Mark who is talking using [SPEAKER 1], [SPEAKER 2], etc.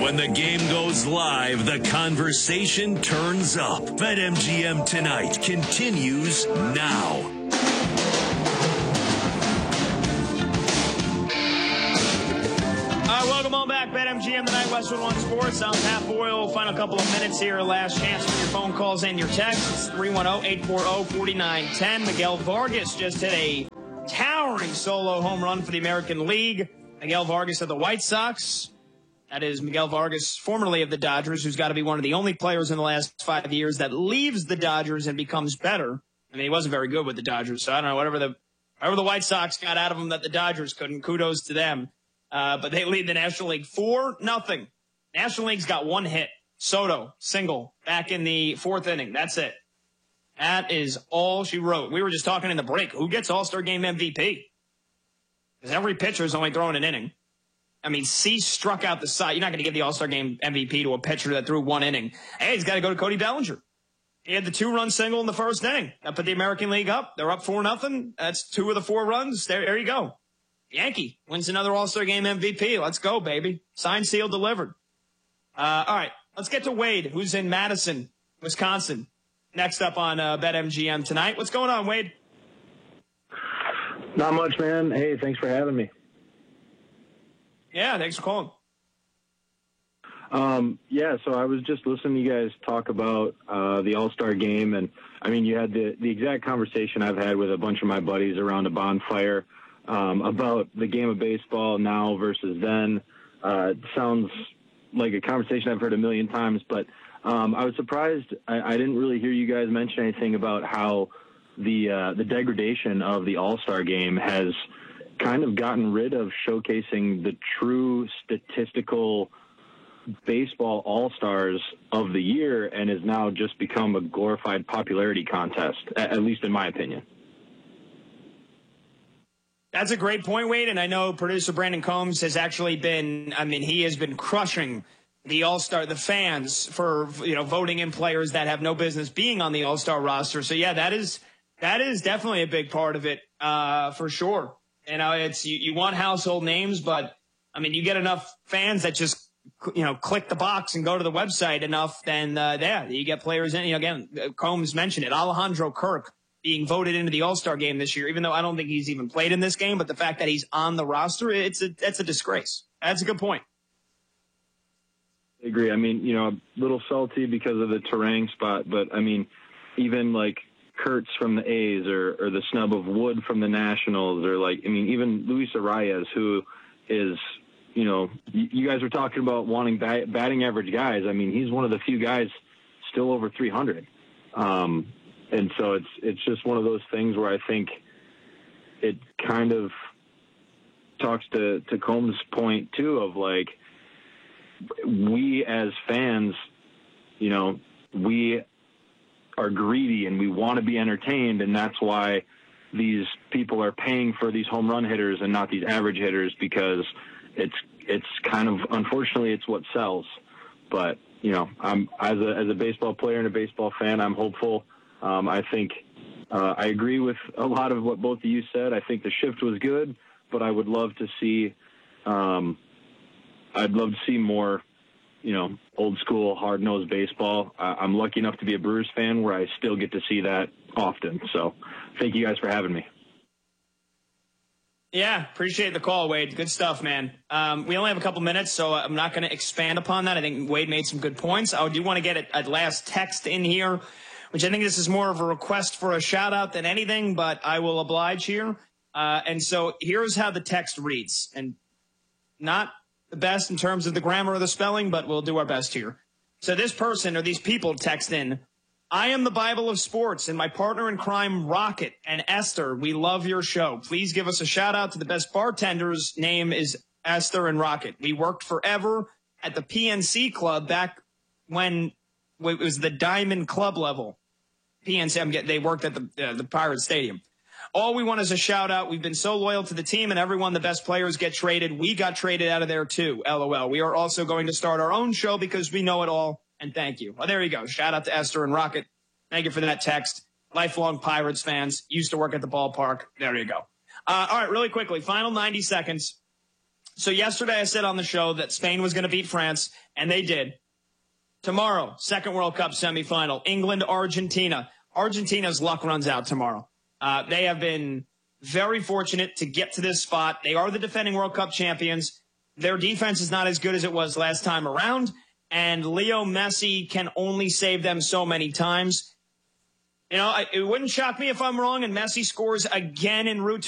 [SPEAKER 1] When the game goes live, the conversation turns up. BetMGM Tonight continues now.
[SPEAKER 2] Welcome on back. BetMGM Tonight, Westwood One Sports. I'm Pat Boyle. Final couple of minutes here. Last chance for your phone calls and your texts. 310-840-4910. Miguel Vargas just hit a towering solo home run for the American League. Miguel Vargas of the White Sox. That is Miguel Vargas, formerly of the Dodgers, who's got to be one of the only players in the last 5 years that leaves the Dodgers and becomes better. I mean, he wasn't very good with the Dodgers, so I don't know, whatever the White Sox got out of him that the Dodgers couldn't, kudos to them. But they lead the National League 4-0. National League's got one hit. Soto, single, back in the fourth inning. That's it. That is all she wrote. We were just talking in the break. Who gets All-Star Game MVP? Because every pitcher is only throwing an inning. I mean, Cease struck out the side. You're not going to give the All-Star Game MVP to a pitcher that threw one inning. Hey, he's got to go to Cody Bellinger. He had the 2-run single in the first inning. That put the American League up. They're up 4-0. That's 2 of the 4 runs. There you go. Yankee wins another All-Star Game MVP. Let's go, baby. Signed, sealed, delivered. All right, let's get to Wade, who's in Madison, Wisconsin. Next up on BetMGM Tonight. What's going on, Wade?
[SPEAKER 3] Not much, man. Hey, thanks for having me.
[SPEAKER 2] Yeah, thanks for calling.
[SPEAKER 3] Yeah, so I was just listening to you guys talk about the All-Star Game, and, I mean, you had the exact conversation I've had with a bunch of my buddies around a bonfire about the game of baseball now versus then. It sounds like a conversation I've heard a million times, but I was surprised I didn't really hear you guys mention anything about how the degradation of the All-Star Game has kind of gotten rid of showcasing the true statistical baseball all-stars of the year and has now just become a glorified popularity contest, at least in my opinion.
[SPEAKER 2] That's a great point, Wade, and I know producer Brandon Combs has actually been, he has been crushing the All-Star, the fans for, voting in players that have no business being on the All-Star roster. So yeah, that is definitely a big part of it, for sure. It's, you want household names, but you get enough fans that just, click the box and go to the website enough, then, you get players in, again, Combs mentioned it, Alejandro Kirk being voted into the All-Star Game this year, even though I don't think he's even played in this game, but the fact that he's on the roster, that's a disgrace. That's a good point.
[SPEAKER 3] I agree. A little salty because of the Terang spot, but even like Kurtz from the A's or the snub of Wood from the Nationals, or even Luis Arias, who is, you guys were talking about wanting batting average guys. He's one of the few guys still over 300. And so it's just one of those things where I think it kind of talks to Combs' point too, of like, we as fans, we are greedy and we want to be entertained, and that's why these people are paying for these home run hitters and not these average hitters, because it's kind of, unfortunately, it's what sells. But I'm as a baseball player and a baseball fan, I'm hopeful. I think I agree with a lot of what both of you said. I think the shift was good, but I would love to see more, old school, hard-nosed baseball. I'm lucky enough to be a Brewers fan where I still get to see that often. So thank you guys for having me.
[SPEAKER 2] Yeah, appreciate the call, Wade. Good stuff, man. We only have a couple minutes, so I'm not going to expand upon that. I think Wade made some good points. I do want to get a last text in here, which I think this is more of a request for a shout-out than anything, but I will oblige here. And so here's how the text reads, and not the best in terms of the grammar or the spelling, but we'll do our best here. So this person, or these people, text in, I am the Bible of sports, and my partner in crime, Rocket, and Esther, we love your show. Please give us a shout-out to the best bartenders. Name is Esther and Rocket. We worked forever at the PNC Club back when it was the Diamond Club level. PNC, they worked at the Pirate Stadium. All we want is a shout out. We've been so loyal to the team, and everyone, the best players get traded. We got traded out of there too. LOL. We are also going to start our own show because we know it all. And thank you. Well, there you go. Shout out to Esther and Rocket. Thank you for that text. Lifelong Pirates fans. Used to work at the ballpark. There you go. All right, really quickly. Final 90 seconds. So yesterday I said on the show that Spain was going to beat France, and they did. Tomorrow, second World Cup semifinal, England, Argentina. Argentina's luck runs out tomorrow. They have been very fortunate to get to this spot. They are the defending World Cup champions. Their defense is not as good as it was last time around, and Leo Messi can only save them so many times. You know, it wouldn't shock me if I'm wrong and Messi scores again en route to